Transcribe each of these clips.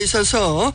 있어서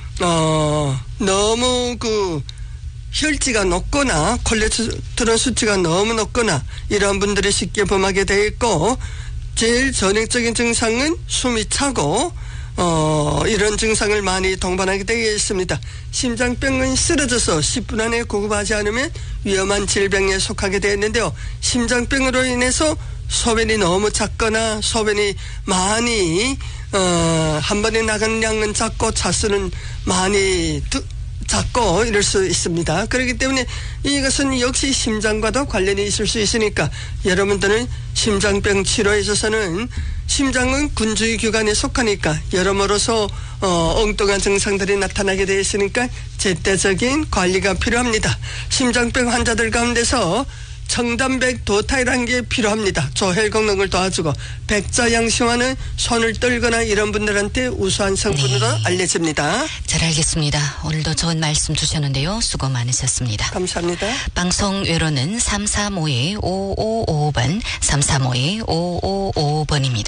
너무 혈지가 높거나 콜레스테롤 수치가 너무 높거나 이런 분들이 쉽게 범하게 되어 있고, 제일 전형적인 증상은 숨이 차고 이런 증상을 많이 동반하게 되어 있습니다. 심장병은 쓰러져서 10분 안에 구급하지 않으면 위험한 질병에 속하게 되어 있는데요. 심장병으로 인해서 소변이 너무 작거나 소변이 많이 한 번에 나가는 양은 작고 차수는 많이 작고 이럴 수 있습니다. 그렇기 때문에 이것은 역시 심장과도 관련이 있을 수 있으니까 여러분들은 심장병 치료에 있어서는 심장은 군주의 기관에 속하니까 여러모로서 엉뚱한 증상들이 나타나게 되어 있으니까 제때적인 관리가 필요합니다. 심장병 환자들 가운데서 청단백 도타이라는 게 필요합니다. 조혈功能을 도와주고 백자양심화는 손을 떨거나 이런 분들한테 우수한 성분으로 알려집니다. 잘 알겠습니다. 오늘도 좋은 말씀 주셨는데요. 수고 많으셨습니다. 감사합니다. 방송 외로는 3352-5555번 3352-5555번입니다.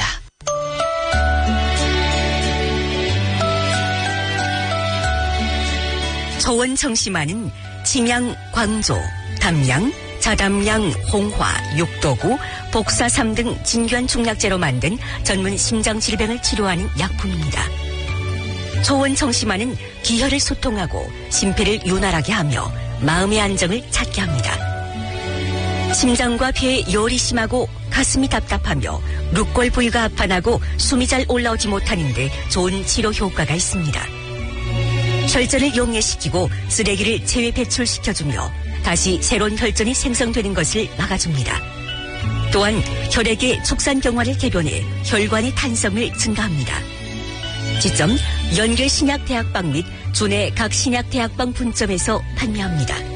저원 청심환은 침양, 광조, 담양, 자담양, 홍화, 육도구, 복사삼 등 진귀한 중약재로 만든 전문 심장 질병을 치료하는 약품입니다. 초원청심환은 기혈을 소통하고 심폐를 윤활하게 하며 마음의 안정을 찾게 합니다. 심장과 폐에 열이 심하고 가슴이 답답하며 룩골 부위가 아파나고 숨이 잘 올라오지 못하는 데 좋은 치료 효과가 있습니다. 혈전을 용해시키고 쓰레기를 체외 배출시켜주며 다시 새로운 혈전이 생성되는 것을 막아줍니다. 또한 혈액의 축산경화를 개변해 혈관의 탄성을 증가합니다. 지점 연결신약대학방 및 주내 각 신약대학방 분점에서 판매합니다.